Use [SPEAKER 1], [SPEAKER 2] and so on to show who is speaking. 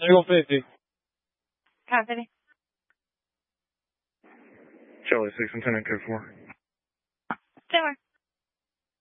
[SPEAKER 1] Eagle 50.
[SPEAKER 2] Copy.
[SPEAKER 3] Charlie 6 Lieutenant Code 4.
[SPEAKER 2] 4.